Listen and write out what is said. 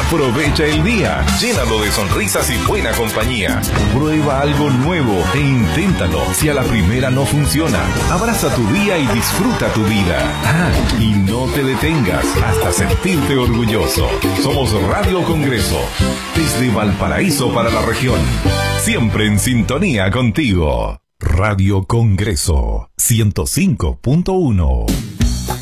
Aprovecha el día, llénalo de sonrisas y buena compañía. Prueba algo nuevo e inténtalo. Si a la primera no funciona, abraza tu día y disfruta tu vida. Y no te detengas hasta sentirte orgulloso. Somos Radio Congreso, desde Valparaíso para la región. Siempre en sintonía contigo. Radio Congreso 105.1.